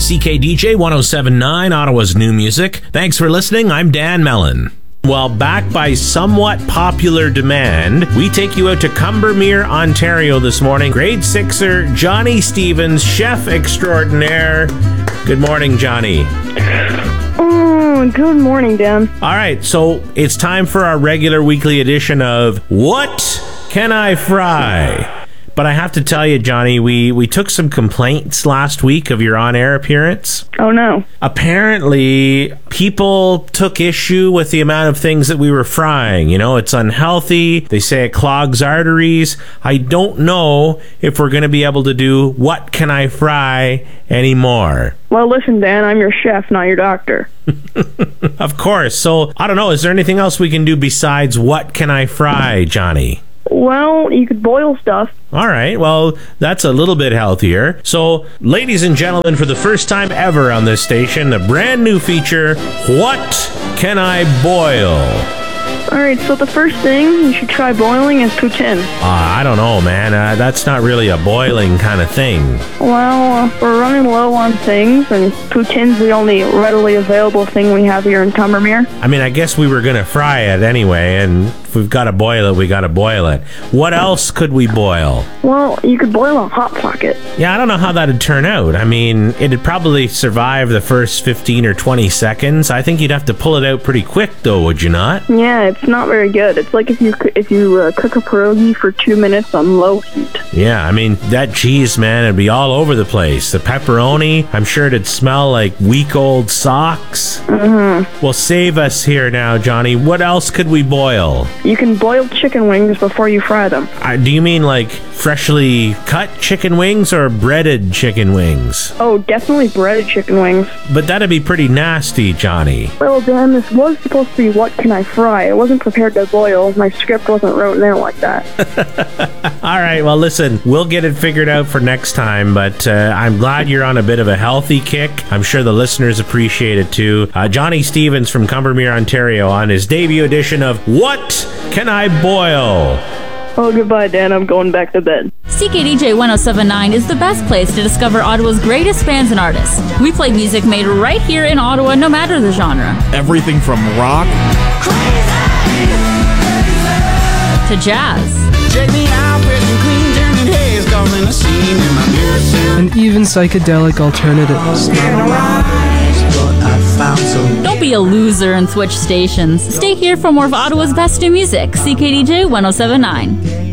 CKDJ 1079, Ottawa's new music. Thanks for listening. I'm Dan Mellon. Well, back by somewhat popular demand, we take you out to Combermere, Ontario this morning. Grade 6er Johnny Stevens, chef extraordinaire. Good morning, Johnny. Oh, good morning, Dan. All right, so it's time for our regular weekly edition of What Can I Fry? But I have to tell you, Johnny, we took some complaints last week of your on-air appearance. Oh, no. Apparently, people took issue with the amount of things that we were frying. You know, it's unhealthy. They say it clogs arteries. I don't know if we're going to be able to do What Can I Fry anymore. Well, listen, Dan, I'm your chef, not your doctor. Of course. So, I don't know. Is there anything else we can do besides What Can I Fry, Johnny? Well, you could boil stuff. All right, well, that's a little bit healthier. So, ladies and gentlemen, for the first time ever on this station, a brand new feature, What Can I Boil? All right, so the first thing you should try boiling is poutine. I don't know, man. That's not really a boiling kind of thing. Well, we're running low on things, and poutine's the only readily available thing we have here in Combermere. I mean, I guess we were going to fry it anyway, and if we've got to boil it, we got to boil it. What else could we boil? Well, you could boil a Hot Pocket. Yeah, I don't know how that'd turn out. I mean, it'd probably survive the first 15 or 20 seconds. I think you'd have to pull it out pretty quick, though, would you not? Yeah, it's not very good. It's like if you cook a pierogi for 2 minutes on low heat. Yeah, I mean, that cheese, man, it'd be all over the place. The pepperoni, I'm sure it'd smell like week-old socks. Mm-hmm. Well, save us here now, Johnny. What else could we boil? You can boil chicken wings before you fry them. Do you mean like freshly cut chicken wings or breaded chicken wings? Oh, definitely breaded chicken wings. But that'd be pretty nasty, Johnny. Well, Dan, this was supposed to be What Can I Fry? I wasn't prepared to boil. My script wasn't written there like that. All right, well, listen, we'll get it figured out for next time, but I'm glad you're on a bit of a healthy kick. I'm sure the listeners appreciate it too. Johnny Stevens from Combermere, Ontario, on his debut edition of What Can I Boil? Oh, goodbye, Dan. I'm going back to bed. CKDJ 1079 is the best place to discover Ottawa's greatest bands and artists. We play music made right here in Ottawa, no matter the genre. Everything from rock to jazz. And even psychedelic alternatives. Don't be a loser and switch stations. Stay here for more of Ottawa's best new music. CKDJ 1079.